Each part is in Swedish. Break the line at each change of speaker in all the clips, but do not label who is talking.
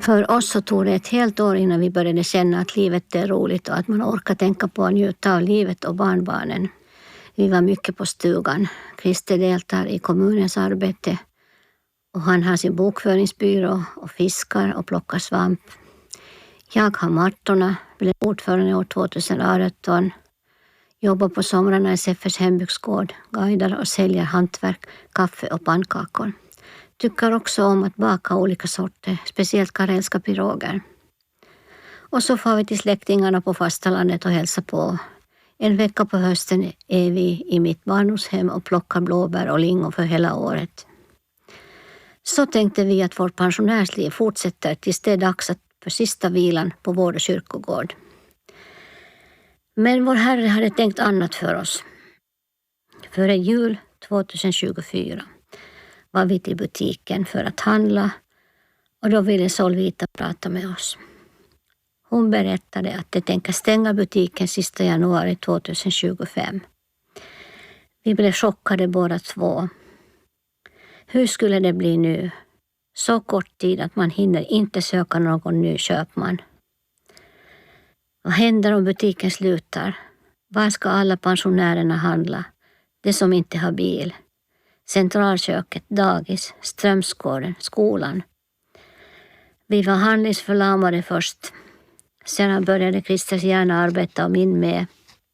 För oss så tog det ett helt år innan vi började känna att livet är roligt och att man orkar tänka på att njuta av livet och barnbarnen. Vi var mycket på stugan. Christer deltar i kommunens arbete och han har sin bokföringsbyrå och fiskar och plockar svamp. Jag har mattorna, blev ordförande år 2018, jobbar på somrarna i SFS hembygdsgård, guidar och säljer hantverk, kaffe och pannkakor. Tycker också om att baka olika sorter, speciellt karelska piroger. Och så får vi till släktingarna på fastalandet och hälsa på. En vecka på hösten är vi i mitt barndomshem och plockar blåbär och lingon för hela året. Så tänkte vi att vårt pensionärsliv fortsätter tills det är dags för sista vilan på vår kyrkogård. Men vår Herre hade tänkt annat för oss. Före jul 2024 var vi till butiken för att handla och då ville Solvita prata med oss. Hon berättade att de tänker stänga butiken sista januari 2025. Vi blev chockade båda två. Hur skulle det bli nu? Så kort tid att man hinner inte söka någon ny köpman. Vad händer om butiken slutar? Var ska alla pensionärerna handla? De som inte har bil. Centralköket, dagis, Strömsgården, skolan. Vi var handlingsförlamade först. Sedan började Christers hjärna arbeta och min med.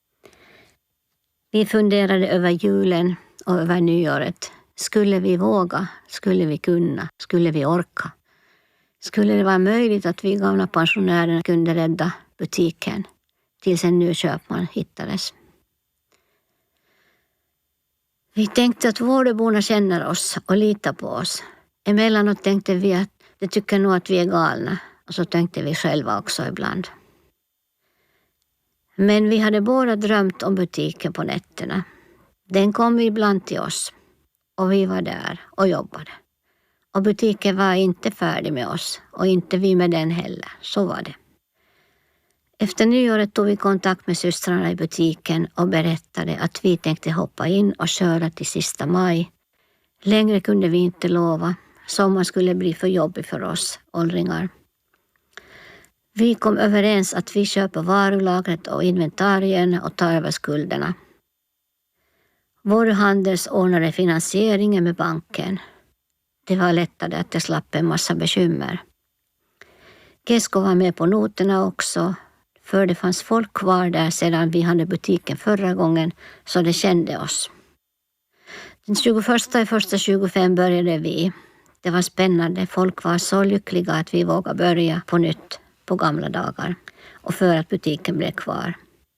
Vi funderade över julen och över nyåret. Skulle vi våga? Skulle vi kunna? Skulle vi orka? Skulle det vara möjligt att vi gamla pensionärer kunde rädda butiken tills en ny köpman hittades? Vi tänkte att vårdeborna känner oss och litar på oss. Emellanåt tänkte vi att de tycker nog att vi är galna. Och så tänkte vi själva också ibland. Men vi hade båda drömt om butiken på nätterna. Den kom ibland till oss. Och vi var där och jobbade. Och butiken var inte färdig med oss. Och inte vi med den heller. Så var det. Efter nyåret tog vi kontakt med systrarna i butiken och berättade att vi tänkte hoppa in och köra till sista maj. Längre kunde vi inte lova. Sommaren skulle bli för jobbig för oss åldringar. Vi kom överens att vi köper varulagret och inventarien och tar över skulderna. Vår handels ordnade finansieringen med banken. Det var lättare att det slapp en massa bekymmer. Kesko var med på noterna också, för det fanns folk kvar där sedan vi hade butiken förra gången, så det kände oss. Den 21/1/25 började vi. Det var spännande, folk var så lyckliga att vi vågade börja på nytt på gamla dagar och för att butiken blev kvar.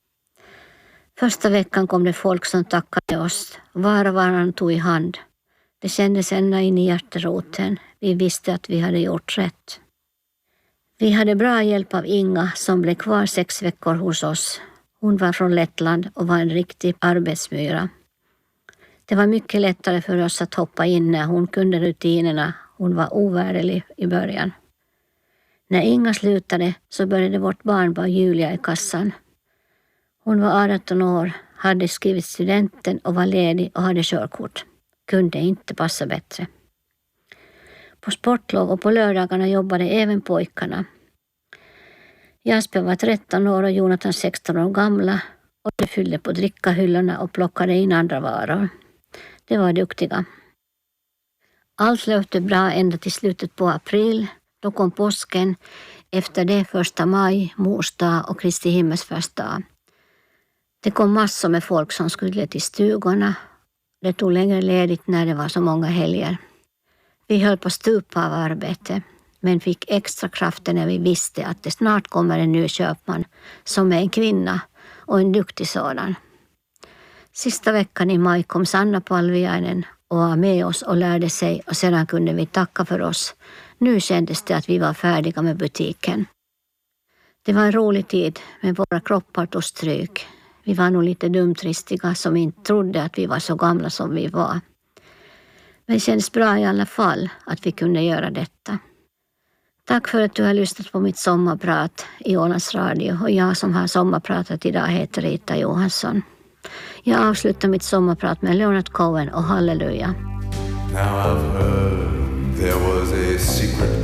Första veckan kom det folk som tackade oss. Var och varann tog i hand. Det kändes ända in i hjärteroten. Vi visste att vi hade gjort rätt. Vi hade bra hjälp av Inga som blev kvar 6 veckor hos oss. Hon var från Lettland och var en riktig arbetsmyra. Det var mycket lättare för oss att hoppa in när hon kunde rutinerna. Hon var ovärderlig i början. När Inga slutade så började vårt barnbarn Julia i kassan. Hon var 18 år, hade skrivit studenten och var ledig och hade körkort. Kunde inte passa bättre. På sportlov och på lördagarna jobbade även pojkarna. Jasper var 13 år och Jonathan 16 år gamla och de fyllde på drickahyllorna och plockade in andra varor. De var duktiga. Allt löpte bra ända till slutet på april. Då kom påsken, efter det 1 maj, mors dag och Kristi himmelsfärdsdag. Det kom massor med folk som skulle till stugorna. Det tog längre ledigt när det var så många helger. Vi höll på stupa av arbete, men fick extra krafter när vi visste att det snart kommer en ny köpman som är en kvinna och en duktig sådan. Sista veckan i maj kom Sanna Palviainen och var med oss och lärde sig och sedan kunde vi tacka för oss. Nu kändes det att vi var färdiga med butiken. Det var en rolig tid, men våra kroppar tog stryk. Vi var nog lite dumtristiga som inte trodde att vi var så gamla som vi var. Men det kändes bra i alla fall att vi kunde göra detta. Tack för att du har lyssnat på mitt sommarprat i Ålands Radio och jag som har sommarpratat idag heter Rita Johansson. Jag avslutar mitt sommarprat med Leonard Cohen och Halleluja.
Now I've heard there was a secret